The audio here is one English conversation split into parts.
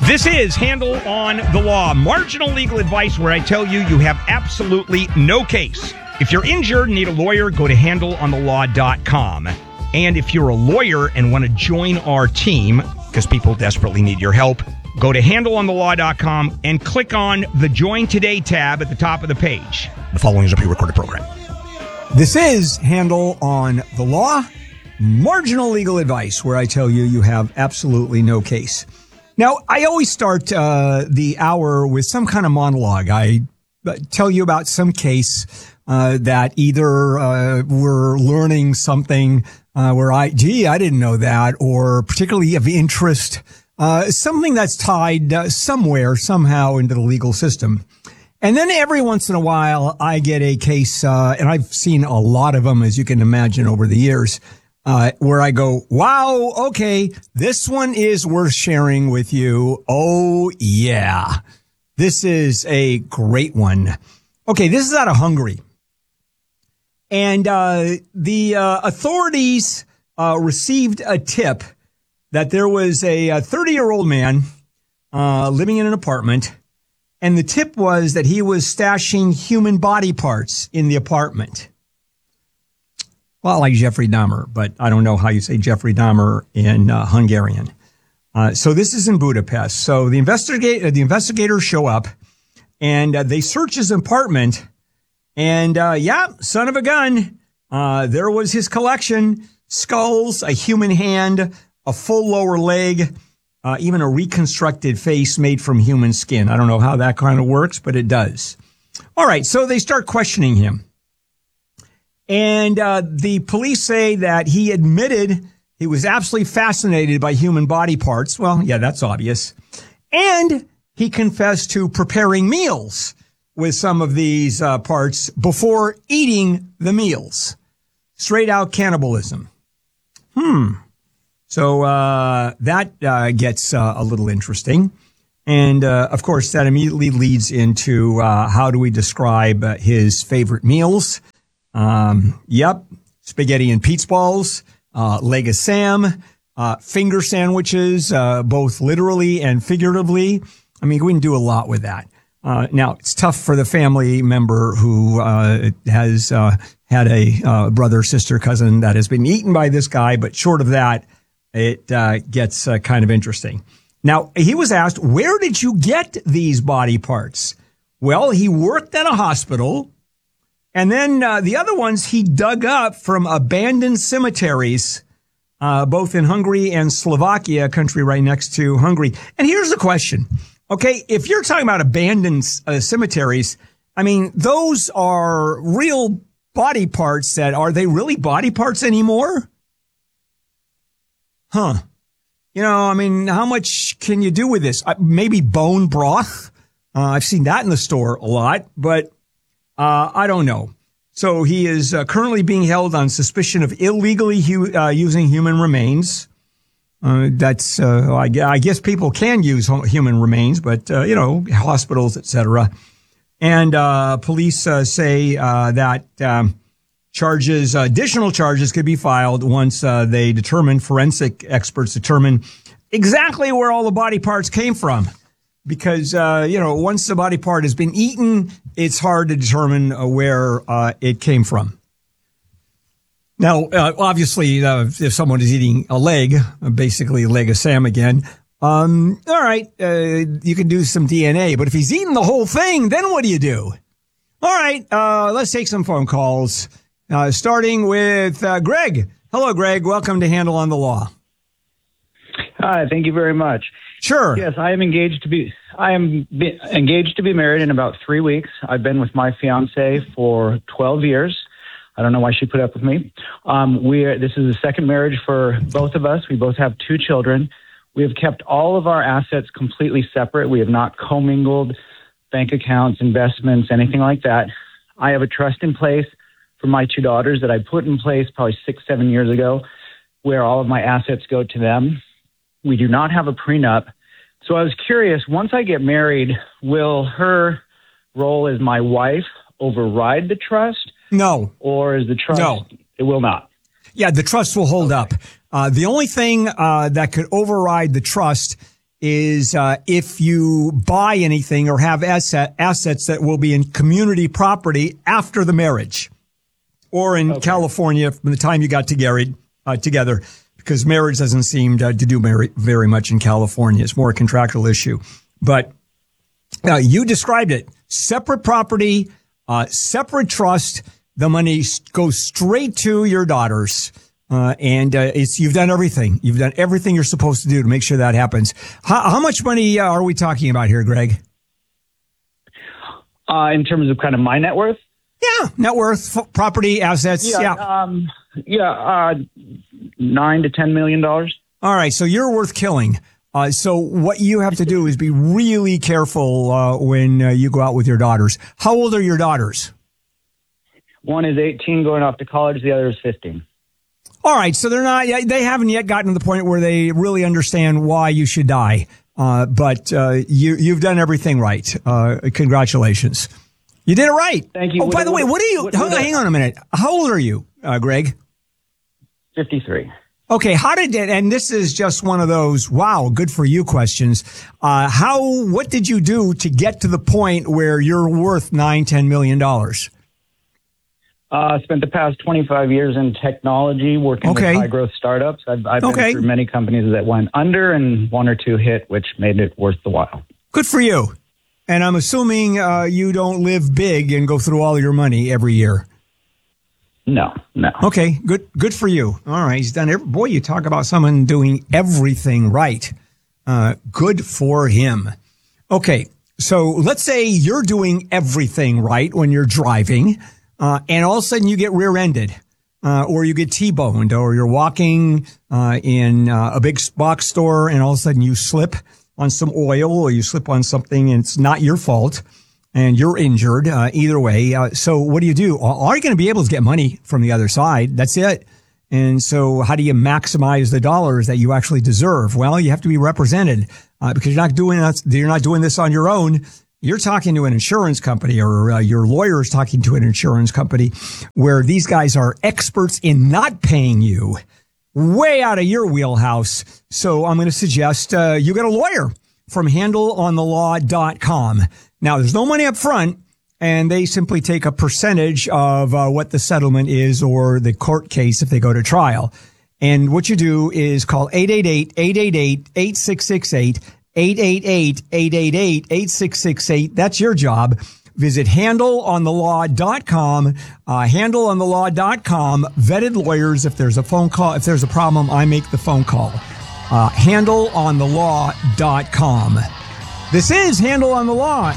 This is Handle on the Law, marginal legal advice where I tell you you have absolutely no case. If you're injured and need a lawyer, go to handleonthelaw.com. And if you're a lawyer and want to join our team, because people desperately need your help, go to handleonthelaw.com and click on the Join Today tab at the top of the page. The following is a pre-recorded program. This is Handle on the Law, marginal legal advice where I tell you you have absolutely no case. Now, I always start the hour with some kind of monologue. I tell you about some case that either we're learning something where I didn't know that, or particularly of interest, something that's tied somewhere, somehow into the legal system. And then every once in a while, I get a case, and I've seen a lot of them, as you can imagine, over the years, where I go, wow, okay, this one is worth sharing with you. Oh, yeah, this is a great one. Okay, this is out of Hungary. And the authorities received a tip that there was a 30-year-old man living in an apartment, and the tip was that he was stashing human body parts in the apartment. Well, like Jeffrey Dahmer, but I don't know how you say Jeffrey Dahmer in Hungarian. So this is in Budapest. So the investigators show up, and they search his apartment, and son of a gun, there was his collection: skulls, a human hand, a full lower leg, even a reconstructed face made from human skin. I don't know how that kind of works, but it does. All right, so they start questioning him. And the police say that he admitted he was absolutely fascinated by human body parts. Well, yeah, that's obvious. And he confessed to preparing meals with some of these parts before eating the meals. Straight out cannibalism. So that gets a little interesting. And, of course, that immediately leads into how do we describe his favorite meals? Spaghetti and pizza balls, leg of Sam, finger sandwiches, both literally and figuratively. I mean, we can do a lot with that. Now, it's tough for the family member who has had a brother, sister, cousin that has been eaten by this guy. But short of that, it gets kind of interesting. Now, he was asked, where did you get these body parts? Well, he worked at a hospital. And then the other ones he dug up from abandoned cemeteries, both in Hungary and Slovakia, a country right next to Hungary. And here's the question. Okay, if you're talking about abandoned cemeteries, I mean, those are real body parts are they really body parts anymore? You know, I mean, how much can you do with this? Maybe bone broth. I've seen that in the store a lot, but I don't know. So he is currently being held on suspicion of illegally using human remains. I guess people can use human remains, but, hospitals, etc. And police say that additional charges could be filed once forensic experts determine exactly where all the body parts came from. Because, once the body part has been eaten, it's hard to determine where it came from. Now, obviously, if someone is eating a leg, basically a leg of Sam again, all right, you can do some DNA. But if he's eating the whole thing, then what do you do? All right, let's take some phone calls, starting with Greg. Hello, Greg. Welcome to Handle on the Law. Hi, thank you very much. Sure. Yes, I am engaged to be married in about 3 weeks. I've been with my fiance for 12 years. I don't know why she put up with me. This is the second marriage for both of us. We both have 2 children. We have kept all of our assets completely separate. We have not commingled bank accounts, investments, anything like that. I have a trust in place for my 2 daughters that I put in place probably 6-7 years ago, where all of my assets go to them. We do not have a prenup. So I was curious, once I get married, will her role as my wife override the trust? No. Or is the trust? No. It will not. Yeah, the trust will hold up. The only thing that could override the trust is if you buy anything or have assets that will be in community property after the marriage, or in California from the time you got together, because marriage doesn't seem to do very much in California. It's more a contractual issue. But you described it. Separate property, separate trust. The money goes straight to your daughters. You've done everything. You've done everything you're supposed to do to make sure that happens. How much money are we talking about here, Greg? In terms of kind of my net worth? Yeah, net worth, property, assets. $9 to $10 million. All right, so you're worth killing. So what you have to do is be really careful when you go out with your daughters. How old are your daughters? One is 18 going off to college. The other is 15. All right, so they haven't yet gotten to the point where they really understand why you should die. But you've done everything right. Congratulations. You did it right. Thank you. Oh, by the way, hang on a minute. How old are you, Greg? 53. Okay, and this is just one of those, wow, good for you questions. What did you do to get to the point where you're worth $9-10 million? Spent the past 25 years in technology working with high growth startups. I've been through many companies that went under and one or two hit, which made it worth the while. Good for you. And I'm assuming you don't live big and go through all your money every year. No. Okay, good for you. All right, he's done boy, you talk about someone doing everything right. Good for him. Okay, so let's say you're doing everything right when you're driving, and all of a sudden you get rear-ended, or you get T-boned, or you're walking in a big box store, and all of a sudden you slip on some oil, or you slip on something, and it's not your fault, and you're injured, either way. So what do? All you're going to be able to get money from the other side. That's it. And so how do you maximize the dollars that you actually deserve? Well, you have to be represented, because you're not doing this on your own. You're talking to an insurance company, or your lawyer is talking to an insurance company, where these guys are experts in not paying you. Way out of your wheelhouse. So I'm going to suggest you get a lawyer from handleonthelaw.com. Now, there's no money up front, and they simply take a percentage of what the settlement is, or the court case if they go to trial. And what you do is call 888-888-8668, 888-888-8668. That's your job. Visit handleonthelaw.com, handleonthelaw.com, vetted lawyers. If there's a phone call, if there's a problem, I make the phone call. Handleonthelaw.com. This is Handle on the Law.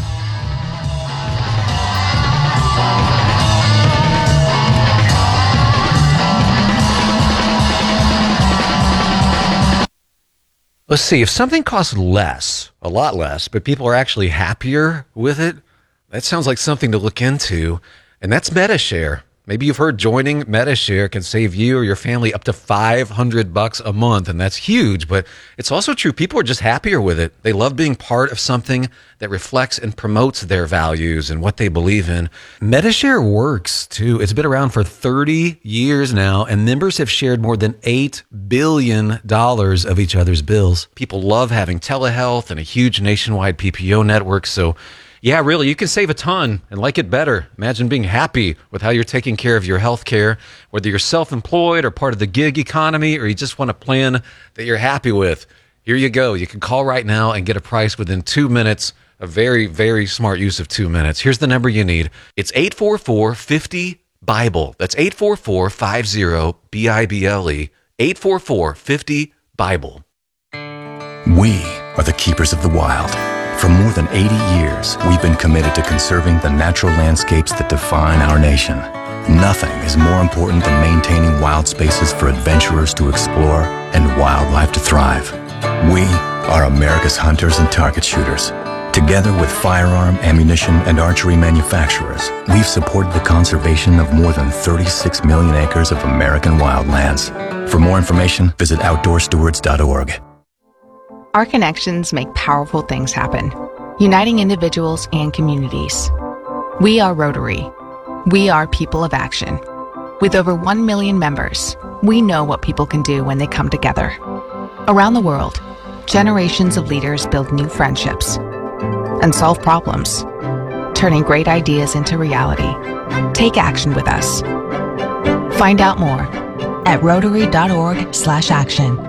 Let's see, if something costs less, a lot less, but people are actually happier with it, that sounds like something to look into, and that's Medi-Share. Maybe you've heard joining Medi-Share can save you or your family up to $500 a month, and that's huge, but it's also true. People are just happier with it. They love being part of something that reflects and promotes their values and what they believe in. Medi-Share works, too. It's been around for 30 years now, and members have shared more than $8 billion of each other's bills. People love having telehealth and a huge nationwide PPO network, so yeah, really, you can save a ton and like it better. Imagine being happy with how you're taking care of your health care, whether you're self-employed or part of the gig economy, or you just want a plan that you're happy with. Here you go. You can call right now and get a price within 2 minutes. A very, very smart use of 2 minutes. Here's the number you need. It's 844-50-BIBLE. That's 844-50-BIBLE. 844-50-BIBLE. We are the keepers of the wild. For more than 80 years, we've been committed to conserving the natural landscapes that define our nation. Nothing is more important than maintaining wild spaces for adventurers to explore and wildlife to thrive. We are America's hunters and target shooters. Together with firearm, ammunition, and archery manufacturers, we've supported the conservation of more than 36 million acres of American wildlands. For more information, visit OutdoorStewards.org. Our connections make powerful things happen, uniting individuals and communities. We are Rotary. We are people of action. With over 1 million members, we know what people can do when they come together. Around the world, generations of leaders build new friendships and solve problems, turning great ideas into reality. Take action with us. Find out more at Rotary.org/action.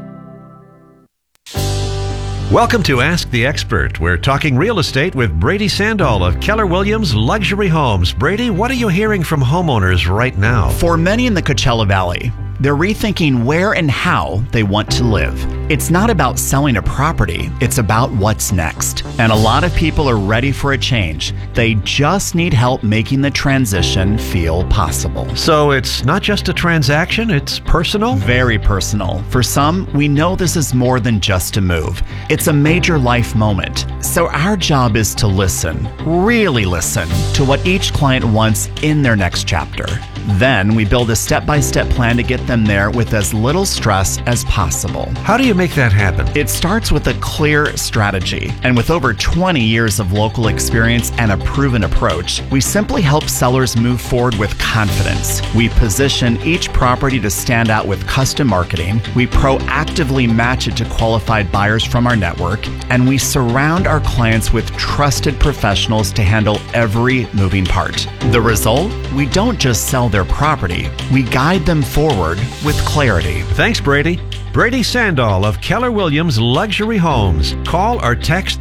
Welcome to Ask the Expert. We're talking real estate with Brady Sandall of Keller Williams Luxury Homes. Brady, what are you hearing from homeowners right now? For many in the Coachella Valley, they're rethinking where and how they want to live. It's not about selling a property, it's about what's next. And a lot of people are ready for a change. They just need help making the transition feel possible. So it's not just a transaction, it's personal? Very personal. For some, we know this is more than just a move. It's a major life moment. So our job is to listen, really listen, to what each client wants in their next chapter. Then we build a step-by-step plan to get them there with as little stress as possible. How do you make that happen? It starts with a clear strategy. And with over 20 years of local experience and a proven approach, we simply help sellers move forward with confidence. We position each property to stand out with custom marketing. We proactively match it to qualified buyers from our network. And we surround our clients with trusted professionals to handle every moving part. The result? We don't just sell their property, we guide them forward with clarity. Thanks, Brady. Brady Sandall of Keller Williams Luxury Homes. Call or text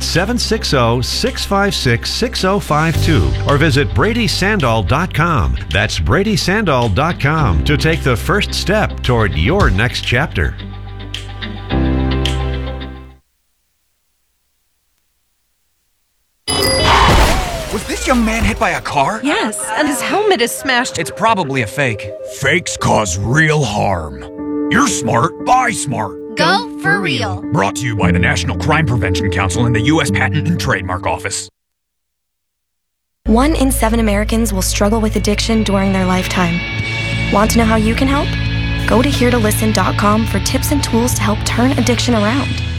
760-656-6052 or visit BradySandall.com. That's BradySandall.com to take the first step toward your next chapter. Was this young man hit by a car? Yes, and his helmet is smashed. It's probably a fake. Fakes cause real harm. You're smart. Buy smart. Go for real. Brought to you by the National Crime Prevention Council and the U.S. Patent and Trademark Office. 1 in 7 Americans will struggle with addiction during their lifetime. Want to know how you can help? Go to heretolisten.com for tips and tools to help turn addiction around.